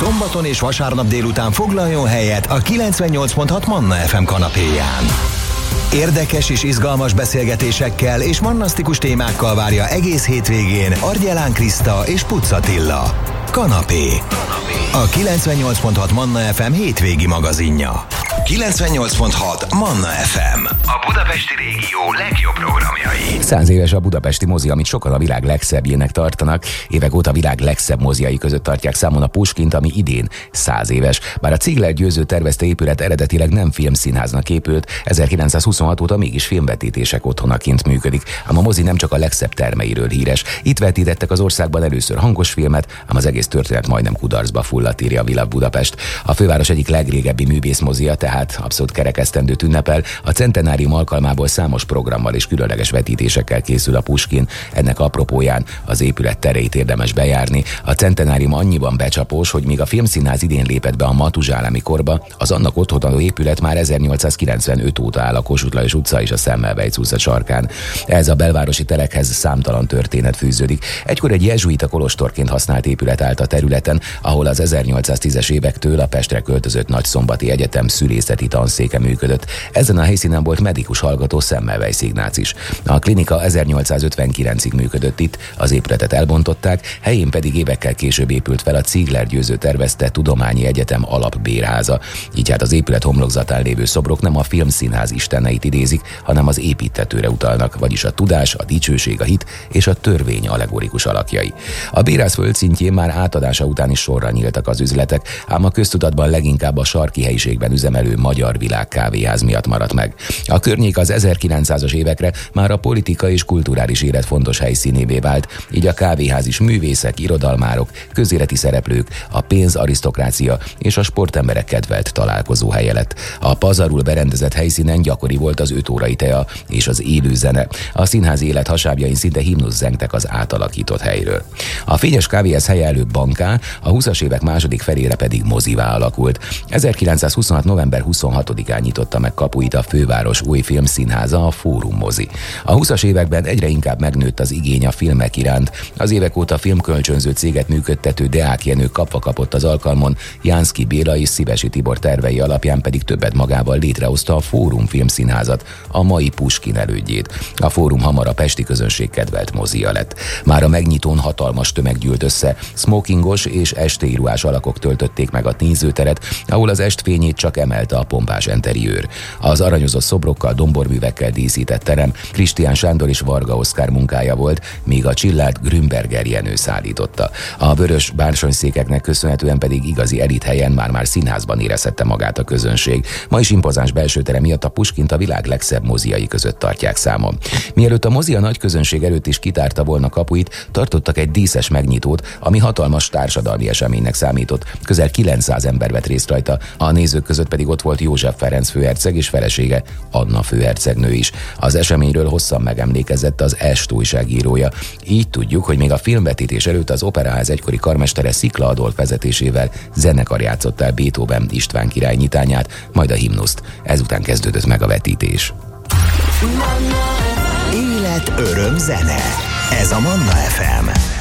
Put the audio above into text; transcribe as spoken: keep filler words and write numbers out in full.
Szombaton és vasárnap délután foglaljon helyet a kilencvennyolc pont hat Manna ef em kanapéján. Érdekes és izgalmas beszélgetésekkel és mannasztikus témákkal várja egész hétvégén Argyelán Kriszta és Pucz Attila. Kanapé. A kilencvennyolc pont hat Manna ef em hétvégi magazinja. kilencvennyolc pont hat Manna ef em. A budapesti régió legjobb programjai. Száz éves a budapesti mozi, amit sokan a világ legszebbjének tartanak. Évek óta a világ legszebb moziai között tartják számon a Puskint, ami idén száz éves. Bár a Ziegler Győző tervezte épület eredetileg nem filmszínháznak épült, ezerkilencszázhuszonhat óta mégis filmvetítések otthonaként működik. Ám a mozi nem csak a legszebb termeiről híres. Itt vetítettek az országban először hangos filmet, ám az egész történet majdnem kudarcba fulladt, írja a Villa Budapest. A főváros egyik legrégebbi művészmozia, tehát abszolút kerekesztendőt ünnepel. A centenárium alkalmából számos programmal és különleges vetítésekkel készül a Puskin. Ennek apropóján az épület tereit érdemes bejárni. A centenárium annyiban becsapós, hogy míg a filmszínház idén lépett be a matuzsálemi korba, az annak otthonadó épület már ezernyolcszázkilencvenöt óta áll a Kossuth Lajos utca és a Semmelweis utca sarkán. Ez a belvárosi terekhez számtalan történet fűződik. Egykor egy jezsuita kolostorként használt épület állt a területen, ahol az ezernyolcszáztízes évektől a Pestre költözött Nagyszombati Egyetem szülészeti tanszéke működött. Ezen a helyszínen volt medikus hallgató Semmelweis Ignác is. A klinika ezernyolcszázötvenkilencig működött itt, az épületet elbontották, helyén pedig évekkel később épült fel a Ziegler Győző tervezte Tudományi Egyetem alapbérháza. Így hát az épület homlokzatán lévő szobrok nem a filmszínház isteneit idézik, hanem az építtetőre utalnak, vagyis a tudás, a dicsőség, a hit és a törvény allegorikus alakjai. A bérház földszintjén már átadása után is sorra nyíltak az üzletek, ám a köztudatban leginkább a sarki helyiségben üzemelő Magyar Világ kávéház miatt maradt meg. A környék az ezerkilencszázas évekre már a politika és kulturális élet fontos helyszínévé vált, így a kávéház is művészek, irodalmárok, közéleti szereplők, a pénzarisztokrácia és a sportemberek kedvelt találkozóhelye lett. A pazarul berendezett helyszínen gyakori volt az öt órai tea és az élő zene. A színházi élet hasábjain szinte himnusz zengtek az átalakított helyről. A fényes kávéház helye előbb banká, a húszas évek második felére pedig mozivá alakult. ezerkilencszázhuszonhat november huszonhatodikán nyitotta meg kapuit a főváros új filmszínháza, a Fórum mozi. A húszas években egyre inkább megnőtt az igény a filmek iránt. Az évek óta filmkölcsönző céget működtető Deák Jenő kapva kapott az alkalmon, Jánszky Béla és Szivesi Tibor tervei alapján pedig többet magával létrehozta a Fórum filmszínházat, a mai Puskin elődjét. A Fórum hamar a pesti közönség kedvelt mozia lett. Már a megnyitón hatalmas tömeg gyűlt össze, smokingos és estéi ruhás alakok töltötték meg a nézőteret, ahol az estfényét csak emelte a pompás enteriőr. Az aranyozott szobrokkal, domborművekkel díszített terem Krisztián Sándor és Varga Oszkár munkája volt, míg a Csillát Grünberger Jenő szállította. A vörös bársonyszékeknek köszönhetően pedig igazi elit helyen már-már színházban érezhette magát a közönség. Ma is impozáns belső tere miatt a Puskint a világ legszebb moziai között tartják számon. Mielőtt a mozi a nagy közönség előtt is kitárta volna kapuit, tartottak egy díszes megnyitót, ami hatalmas társadalmi eseménynek számított. Közel kilencszáz ember vett részt rajta, a nézők között pedig ott volt József Ferenc főherceg és felesége, Anna főhercegnő is. Az eseményről hosszan megemlékezett az Est újságírója. Így tudjuk, hogy még a filmvetítés előtt az Operaház egykori karmestere Szikla Adolf vezetésével zenekar játszott el Beethoven István király nyitányát, majd a himnuszt. Ezután kezdődött meg a vetítés. Élet, öröm, zene. Ez a Manna ef em.